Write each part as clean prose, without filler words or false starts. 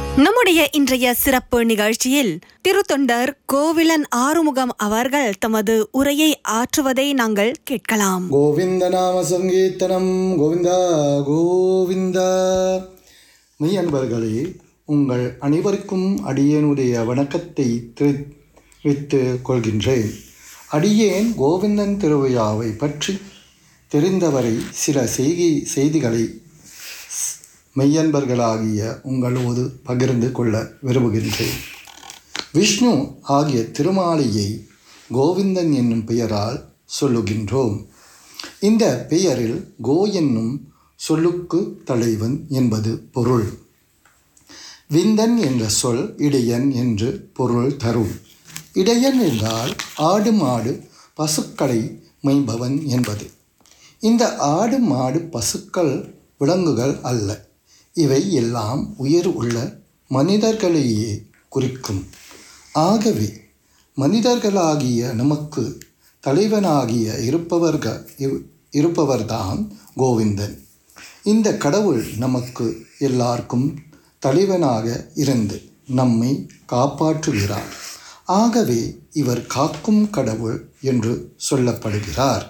நம்முடைய இன்றைய சிறப்பு நிகழ்ச்சியில் திருத்தொண்டர் கோவிலன் ஆறுமுகம் அவர்கள் தமது உரையை ஆற்றுவதை நாங்கள் கேட்கலாம். கோவிந்த நாம சங்கீர்த்தனம் கோவிந்தா கோவிந்தா. மெய் அன்பர்களே, உங்கள் அனைவருக்கும் அடியேனுடைய வணக்கத்தை தெரிவித்துக் கொள்கின்றேன். அடியேன் கோவிந்தன் திருவிழாவை பற்றி தெரிந்தவரை சில செய்திகளை மெய்யன்பர்களாகிய உங்களோடு பகிர்ந்து கொள்ள விரும்புகின்றேன். விஷ்ணு ஆகிய திருமாலியை கோவிந்தன் என்னும் பெயரால் சொல்லுகின்றோம். இந்த பெயரில் கோ என்னும் சொல்லுக்கு தலைவன் என்பது பொருள். விந்தன் என்ற சொல் இடையன் என்று பொருள் தரும். இடையன் என்றால் ஆடு மாடு பசுக்களை மேய்ப்பவன் என்பது. இந்த ஆடு மாடு பசுக்கள் விலங்குகள் அல்ல. இவை எல்லாம் உயிர் உள்ள மனிதர்களையே குறிக்கும். ஆகவே மனிதர்களாகிய நமக்கு தலைவனாகிய இருப்பவர்தான் கோவிந்தன். இந்த கடவுள் நமக்கு எல்லாருக்கும் தலைவனாக இருந்து நம்மை காப்பாற்றுகிறார். ஆகவே இவர் காக்கும் கடவுள் என்று சொல்லப்படுகிறார்.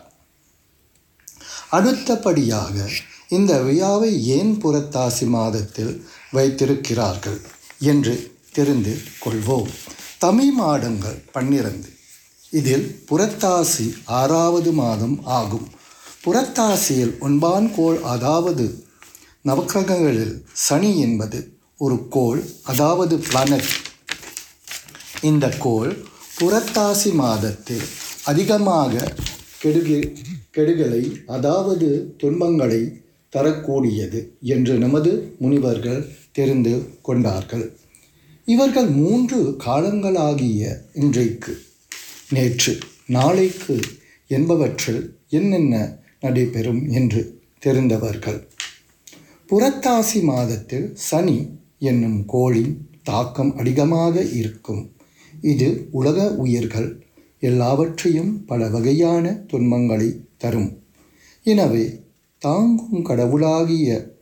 அடுத்தபடியாக இந்த விழாவை ஏன் புரட்டாசி மாதத்தில் வைத்திருக்கிறார்கள் என்று தெரிந்து கொள்வோம். தமிழ் மாதங்கள் 12. இதில் புரட்டாசி 6வது மாதம் ஆகும். புரட்டாசியில் 9 கோள், அதாவது நவக்கிரகங்களில் சனி என்பது ஒரு கோள், அதாவது பிளானட். இந்த கோள் புரட்டாசி மாதத்தில் அதிகமாக கெடுகளை, அதாவது துன்பங்களை தரக்கூடியது என்று நமது முனிவர்கள் தெரிந்து கொண்டார்கள். இவர்கள் 3 காலங்களாகிய இன்றைக்கு, நேற்று, நாளைக்கு என்பவற்றில் என்னென்ன நடைபெறும் என்று தெரிந்தவர்கள். புரட்டாசி மாதத்தில் சனி என்னும் கோளின் தாக்கம் அதிகமாக இருக்கும். இது உலக உயிர்கள் எல்லாவற்றையும் பல வகையான துன்பங்களை தரும். எனவே தாங்கும் கடவுளாகிய